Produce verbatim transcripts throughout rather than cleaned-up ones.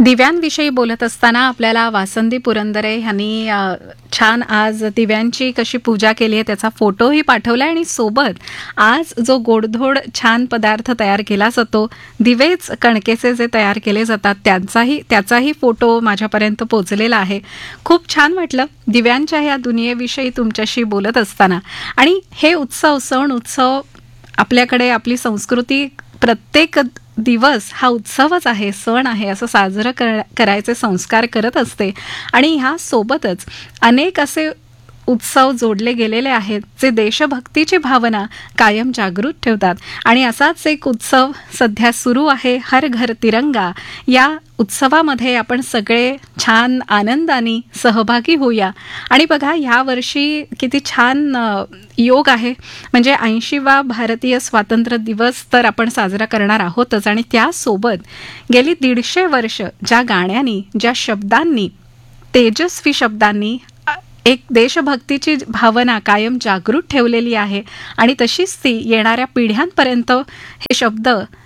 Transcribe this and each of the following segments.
दिव्यांविषयी बोलत असताना आपल्याला वासंती पुरंदरे यांनी अ, छान आज दिव्यांची कशी पूजा केली आहे त्याचा फोटोही पाठवला आणि सोबत आज जो गोडधोड छान पदार्थ तयार केला जातो, दिवेच कणकेचे जे तयार केले जातात त्यांचाही त्याचाही फोटो माझ्यापर्यंत पोहोचलेला आहे. खूप छान वाटलं दिव्यांच्या या दुनियेविषयी तुमच्याशी बोलत असताना. आणि हे उत्सव सण उत्सव आपल्याकडे आपली संस्कृती प्रत्येक दिवस हा उत्सवच आहे, सण आहे असं साजरं कर करायचे संस्कार करत असते. आणि ह्या सोबतच अनेक असे उत्सव जोडले गेलेले आहेत जे देशभक्तीची भावना कायम जागृत ठेवतात. आणि असाच एक उत्सव सध्या सुरू आहे, हर घर तिरंगा. या उत्सवामध्ये आपण सगळे छान आनंदाने सहभागी होऊया. आणि बघा यावर्षी किती छान योग आहे, म्हणजे ऐंशीवा भारतीय स्वातंत्र्य दिवस तर आपण साजरा करणार आहोतच. आणि त्यासोबत गेली दीडशे वर्ष ज्या गाण्यांनी, ज्या शब्दांनी, तेजस्वी शब्दांनी एक देशभक्तीची भावना कायम जागृत ठेवलेली आहे आणि तशीच ती येणाऱ्या पिढ्यांपर्यंत हे शब्द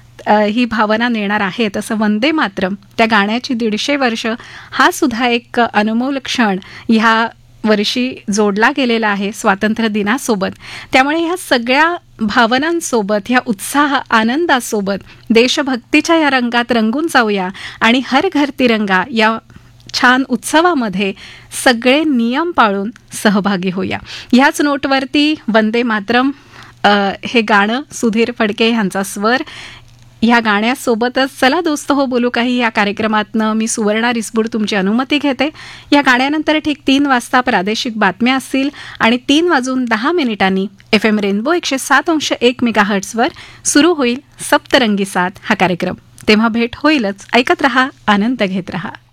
ही भावना नेणार आहेत. असं वंदे मातरम त्या गाण्याची दीडशे वर्ष हा सुद्धा एक अनमोल क्षण ह्या वर्षी जोडला गेलेला आहे स्वातंत्र्य दिनासोबत. त्यामुळे ह्या सगळ्या भावनांसोबत, ह्या उत्साह आनंदासोबत देशभक्तीच्या या रंगात रंगून जाऊया आणि हर घर तिरंगा या छान उत्सवामध्ये सगळे नियम पाळून सहभागी होऊया. ह्याच नोटवरती वंदे मातरम हे गाणं, सुधीर फडके यांचा स्वर, ह्या गाण्यासोबतच चला दोस्त हो बोलू काही या कार्यक्रमातनं मी सुवर्णा रिसबूड तुमची अनुमती घेते. या गाण्यानंतर ठीक तीन वाजता प्रादेशिक बातम्या असतील आणि तीन वाजून दहा मिनिटांनी एफ एम रेनबो एकशे सात अंश एक मेगाहर्ट्सवर सुरू होईल सप्तरंगी सात हा कार्यक्रम. तेव्हा भेट होईलच. ऐकत रहा, आनंद घेत रहा.